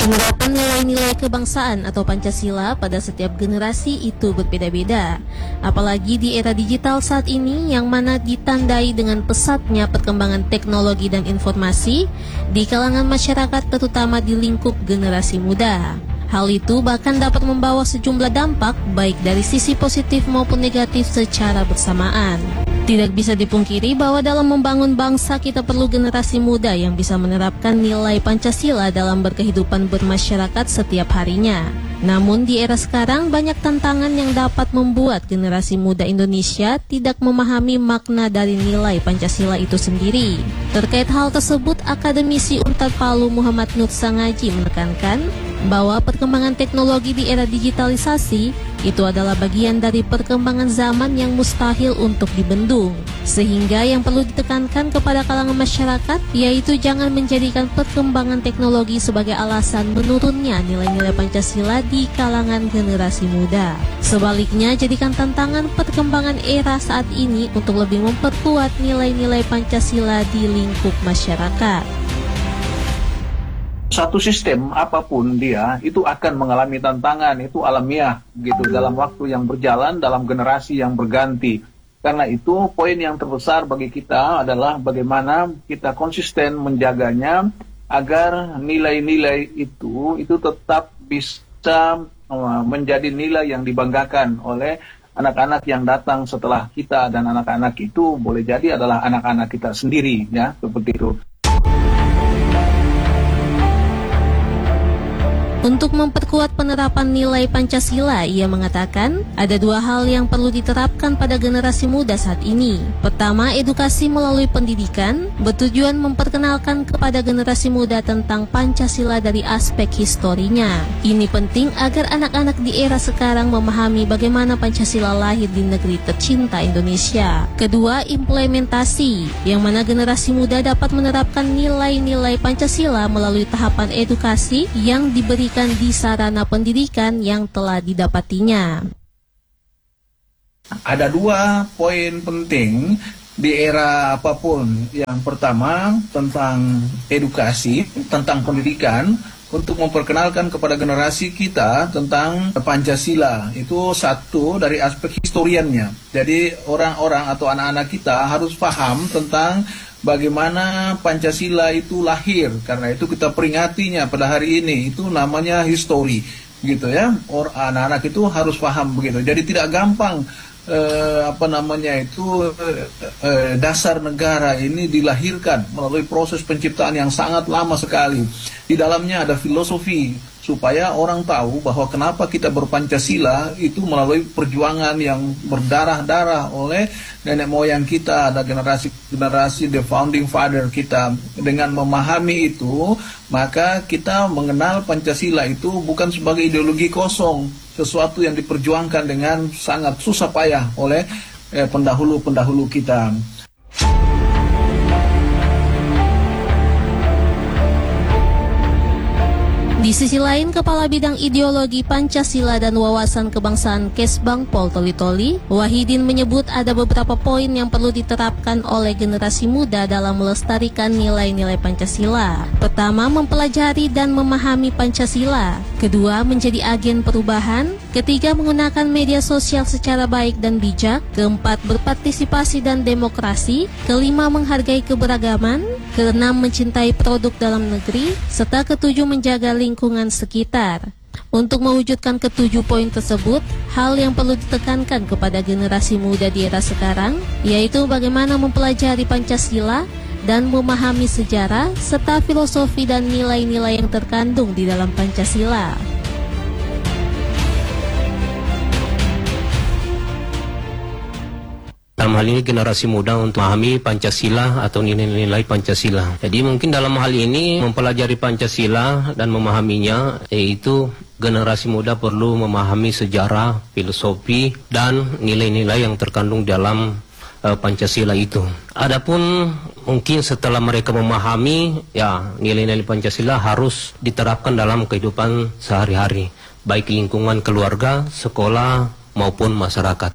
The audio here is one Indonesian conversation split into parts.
Penerapan nilai-nilai kebangsaan atau Pancasila pada setiap generasi itu berbeda-beda. Apalagi di era digital saat ini yang mana ditandai dengan pesatnya perkembangan teknologi dan informasi di kalangan masyarakat terutama di lingkup generasi muda. Hal itu bahkan dapat membawa sejumlah dampak baik dari sisi positif maupun negatif secara bersamaan. Tidak bisa dipungkiri bahwa dalam membangun bangsa kita perlu generasi muda yang bisa menerapkan nilai Pancasila dalam berkehidupan bermasyarakat setiap harinya. Namun di era sekarang banyak tantangan yang dapat membuat generasi muda Indonesia tidak memahami makna dari nilai Pancasila itu sendiri. Terkait hal tersebut, akademisi Unpad Palu Muhammad Nur Sangaji menekankan bahwa perkembangan teknologi di era digitalisasi itu adalah bagian dari perkembangan zaman yang mustahil untuk dibendung. Sehingga yang perlu ditekankan kepada kalangan masyarakat yaitu jangan menjadikan perkembangan teknologi sebagai alasan menurunnya nilai-nilai Pancasila di kalangan generasi muda. Sebaliknya, jadikan tantangan perkembangan era saat ini untuk lebih memperkuat nilai-nilai Pancasila di lingkup masyarakat. Satu sistem apapun dia itu akan mengalami tantangan, itu alamiah gitu dalam waktu yang berjalan, dalam generasi yang berganti. Karena itu poin yang terbesar bagi kita adalah bagaimana kita konsisten menjaganya agar nilai-nilai itu tetap bisa menjadi nilai yang dibanggakan oleh anak-anak yang datang setelah kita, dan anak-anak itu boleh jadi adalah anak-anak kita sendiri, ya, seperti itu. Untuk memperkuat penerapan nilai Pancasila, ia mengatakan ada dua hal yang perlu diterapkan pada generasi muda saat ini. Pertama, edukasi melalui pendidikan bertujuan memperkenalkan kepada generasi muda tentang Pancasila dari aspek historinya. Ini penting agar anak-anak di era sekarang memahami bagaimana Pancasila lahir di negeri tercinta Indonesia. Kedua, implementasi, yang mana generasi muda dapat menerapkan nilai-nilai Pancasila melalui tahapan edukasi yang diberikan di sarana pendidikan yang telah didapatinya. Ada dua poin penting di era apapun. Yang pertama tentang edukasi, tentang pendidikan, untuk memperkenalkan kepada generasi kita tentang Pancasila. Itu satu dari aspek historiannya. Jadi orang-orang atau anak-anak kita harus paham tentang bagaimana Pancasila itu lahir. Karena itu kita peringatinya pada hari ini, itu namanya histori, gitu ya. Anak-anak itu harus paham begitu. Jadi tidak gampang dasar negara ini dilahirkan melalui proses penciptaan yang sangat lama sekali. Di dalamnya ada filosofi supaya orang tahu bahwa kenapa kita berpancasila itu melalui perjuangan yang berdarah-darah oleh nenek moyang kita, ada generasi the founding father kita. Dengan memahami itu, maka kita mengenal Pancasila itu bukan sebagai ideologi kosong, sesuatu yang diperjuangkan dengan sangat susah payah oleh pendahulu-pendahulu kita. Di sisi lain, Kepala Bidang Ideologi Pancasila dan Wawasan Kebangsaan Kesbang Pol Toli-Toli, Wahidin menyebut ada beberapa poin yang perlu diterapkan oleh generasi muda dalam melestarikan nilai-nilai Pancasila. Pertama, mempelajari dan memahami Pancasila. Kedua, menjadi agen perubahan. Ketiga, menggunakan media sosial secara baik dan bijak. Keempat, berpartisipasi dan demokrasi. Kelima, menghargai keberagaman. Keenam, mencintai produk dalam negeri. Serta ketujuh, menjaga lingkungan sekitar. Untuk mewujudkan ketujuh poin tersebut, hal yang perlu ditekankan kepada generasi muda di era sekarang, yaitu bagaimana mempelajari Pancasila dan memahami sejarah, serta filosofi dan nilai-nilai yang terkandung di dalam Pancasila. Dalam hal ini generasi muda untuk memahami Pancasila atau nilai-nilai Pancasila. Jadi mungkin dalam hal ini mempelajari Pancasila dan memahaminya, yaitu generasi muda perlu memahami sejarah, filosofi, dan nilai-nilai yang terkandung dalam Pancasila itu. Adapun mungkin setelah mereka memahami, ya nilai-nilai Pancasila harus diterapkan dalam kehidupan sehari-hari, baik lingkungan keluarga, sekolah, maupun masyarakat.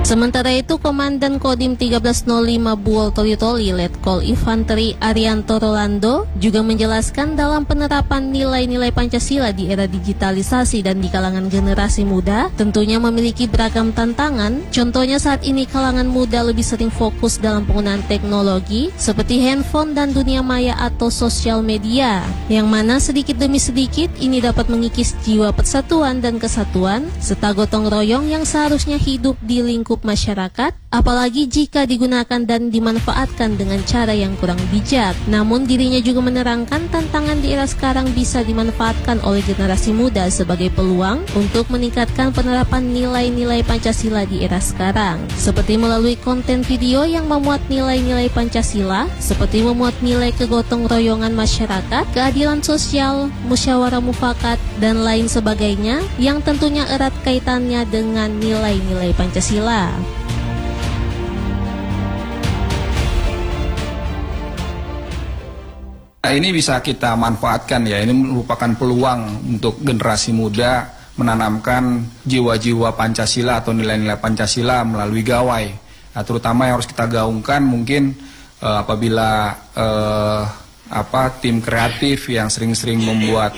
Sementara itu, Komandan Kodim 1305 Buol Toli-Toli Letkol Infanteri Arianto Rolando juga menjelaskan dalam penerapan nilai-nilai Pancasila di era digitalisasi dan di kalangan generasi muda tentunya memiliki beragam tantangan. Contohnya saat ini kalangan muda lebih sering fokus dalam penggunaan teknologi seperti handphone dan dunia maya atau sosial media, yang mana sedikit demi sedikit ini dapat mengikis jiwa persatuan dan kesatuan serta gotong royong yang seharusnya hidup di lingkup masyarakat, apalagi jika digunakan dan dimanfaatkan dengan cara yang kurang bijak. Namun dirinya juga menerangkan tantangan di era sekarang bisa dimanfaatkan oleh generasi muda sebagai peluang untuk meningkatkan penerapan nilai-nilai Pancasila di era sekarang, seperti melalui konten video yang memuat nilai-nilai Pancasila, seperti memuat nilai kegotong royongan masyarakat, keadilan sosial, musyawarah mufakat, dan lain sebagainya yang tentunya erat kaitannya dengan nilai-nilai Pancasila. Nah, ini bisa kita manfaatkan ya, ini merupakan peluang untuk generasi muda menanamkan jiwa-jiwa Pancasila atau nilai-nilai Pancasila melalui gawai. Nah, terutama yang harus kita gaungkan mungkin apabila tim kreatif yang sering-sering membuat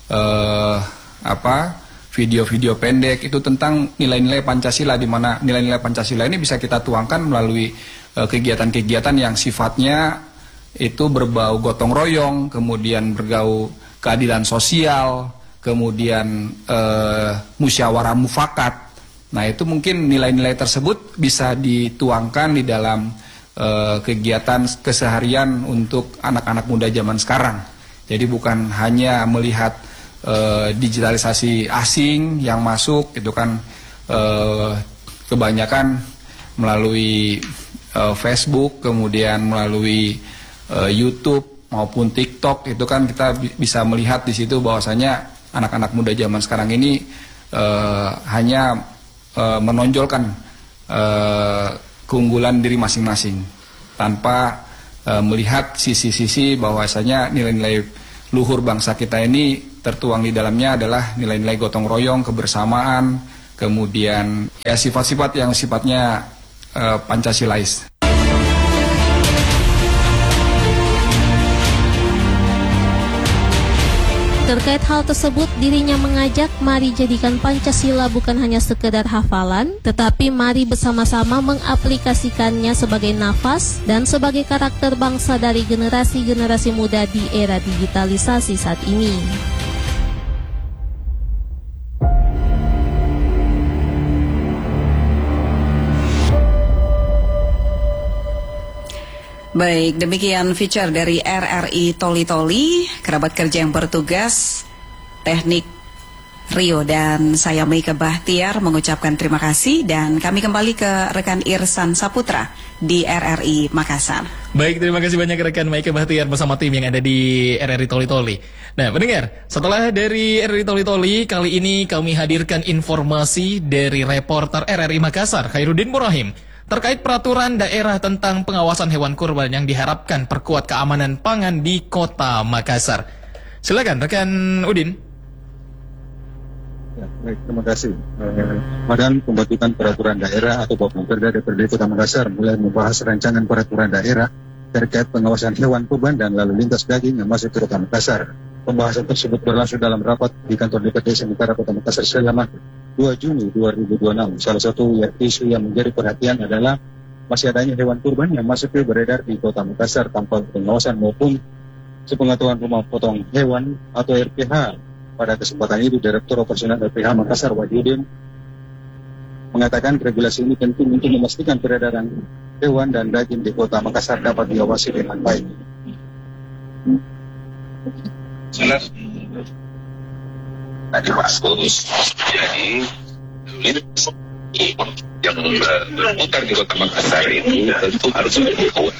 video-video pendek itu tentang nilai-nilai Pancasila, di mana nilai-nilai Pancasila ini bisa kita tuangkan melalui kegiatan-kegiatan yang sifatnya itu berbau gotong royong, kemudian berbau keadilan sosial, kemudian musyawarah mufakat. Nah, itu mungkin nilai-nilai tersebut bisa dituangkan di dalam kegiatan keseharian untuk anak-anak muda zaman sekarang. Jadi bukan hanya melihat digitalisasi asing yang masuk, itu kan kebanyakan melalui Facebook, kemudian melalui YouTube maupun TikTok, itu kan kita bisa melihat di situ bahwasanya anak-anak muda zaman sekarang ini hanya menonjolkan keunggulan diri masing-masing tanpa melihat sisi-sisi bahwasanya nilai-nilai luhur bangsa kita ini tertuang di dalamnya adalah nilai-nilai gotong royong, kebersamaan, kemudian ya sifat-sifat yang sifatnya Pancasilais. Terkait hal tersebut, dirinya mengajak mari jadikan Pancasila bukan hanya sekedar hafalan, tetapi mari bersama-sama mengaplikasikannya sebagai nafas dan sebagai karakter bangsa dari generasi-generasi muda di era digitalisasi saat ini. Baik, demikian feature dari RRI Toli-Toli, kerabat kerja yang bertugas, teknik Rio dan saya Meika Bahtiar mengucapkan terima kasih dan kami kembali ke rekan Irsan Saputra di RRI Makassar. Baik, terima kasih banyak rekan Meika Bahtiar bersama tim yang ada di RRI Toli-Toli. Nah, mendengar, setelah dari RRI Toli-Toli, kali ini kami hadirkan informasi dari reporter RRI Makassar, Khairuddin Burahim, terkait peraturan daerah tentang pengawasan hewan kurban yang diharapkan perkuat keamanan pangan di Kota Makassar. Silakan rekan Udin. Ya, baik, terima kasih. Badan Pembentukan Peraturan Daerah atau Bapumperda DPRD Kota Makassar mulai membahas rancangan peraturan daerah terkait pengawasan hewan kurban dan lalu lintas daging yang masuk ke Kota Makassar. Pembahasan tersebut berlangsung dalam rapat di kantor DPRD sementara Kota Makassar selama 2 Juni 2026. Salah satu isu yang menjadi perhatian adalah masih adanya hewan kurban yang masih beredar di Kota Makassar tanpa pengawasan maupun sepengetahuan rumah potong hewan atau RPH. Pada kesempatan itu, Direktur Operasional RPH Makassar Wahyudin mengatakan regulasi ini penting untuk memastikan peredaran hewan dan daging di Kota Makassar dapat diawasi dengan baik. Jelas. Tadi bagus. Jadi yang berputar di Kota Makassar itu tentu harus berhukum.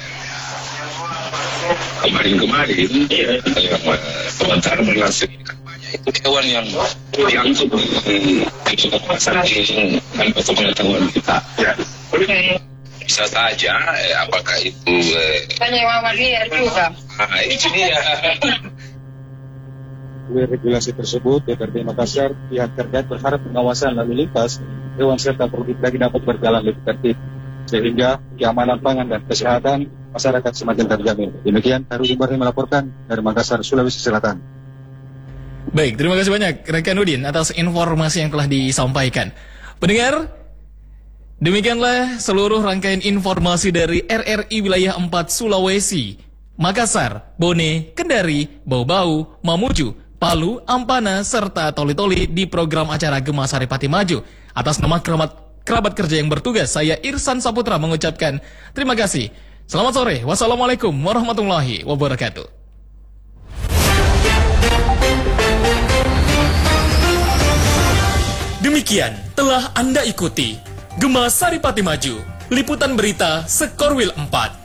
Kemarin sementara berlangsung banyak itu hewan yang diangkut di Kota Makassar ini kan pengetahuan kita. Ya. Bisa saja apakah itu tanya Mama dia juga. Ini ya. Melalui regulasi tersebut, DPRD Makassar, pihak terkait berharap pengawasan lalu lintas hewan serta produk daging dapat berjalan lebih tertib, sehingga keamanan pangan dan kesehatan masyarakat semakin terjamin. Demikian, Harudin Ibrahim melaporkan dari Makassar, Sulawesi Selatan. Baik, terima kasih banyak rekan Udin atas informasi yang telah disampaikan. Pendengar, demikianlah seluruh rangkaian informasi dari RRI Wilayah 4 Sulawesi, Makassar, Bone, Kendari, Bau-Bau, Mamuju, Palu, Ampana, serta Toli-Toli di program acara Gema Saripati Maju. Atas nama kerabat kerja yang bertugas, saya Irsan Saputra mengucapkan terima kasih. Selamat sore, wassalamualaikum warahmatullahi wabarakatuh. Demikian telah Anda ikuti Gema Saripati Maju, liputan berita Sekorwil 4.